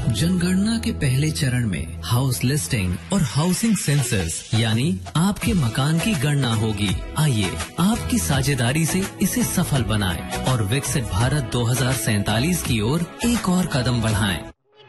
जनगणना के पहले चरण में हाउस लिस्टिंग और हाउसिंग सेंसस यानी आपके मकान की गणना होगी। आइए आपकी साझेदारी से इसे सफल बनाएं और विकसित भारत 2047 की ओर एक और कदम बढ़ाएं।